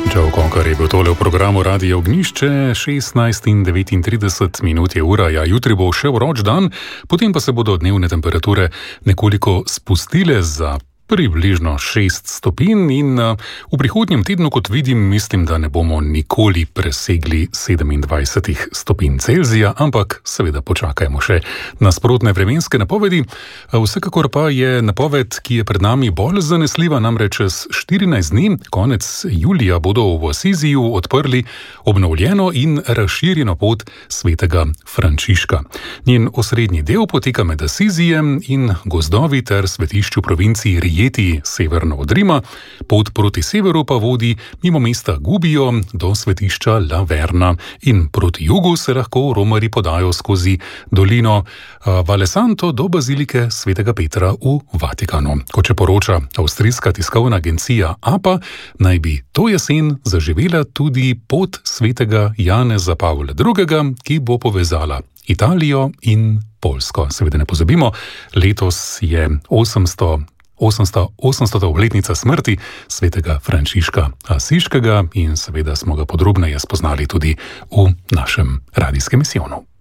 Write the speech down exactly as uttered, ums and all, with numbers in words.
Joe Cocker je bil tole v programu Radio Ognjišče, šestnajst in devetintrideset minut je ura, ja, jutri bo še vroč dan, potem pa se bodo dnevne temperature nekoliko spustile za približno šest stopinj in v prihodnjem tednu, kot vidim, mislim, da ne bomo nikoli presegli sedemindvajset stopinj Celzija, ampak seveda počakajmo še nasprotne vremenske napovedi. Vsekakor pa je napoved, ki je pred nami bolj zanesljiva, namreč čez štirinajst dni, konec julija, bodo v Asiziju odprli obnovljeno in razširjeno pot svetega Frančiška. Njen osrednji del poteka med Asizijem in gozdovi ter svetišču provinciji Rijeti severno od Rima, pot proti severu pa vodi mimo mesta Gubbio do svetišča La Verna in proti jugu se lahko romarji podajo skozi dolino Valle Santo do bazilike svetega Petra v Vatikanu. Kot še poroča avstrijska tiskovna agencija A P A, naj bi to jesen zaživela tudi pot svetega Janeza Pavla drugega, ki bo povezala Italijo in Poljsko. Seveda ne pozabimo, letos je osemsto osemstota obletnica smrti svetega Frančiška Asiškega in seveda smo ga podrobneje spoznali tudi v našem radijskem misijonu.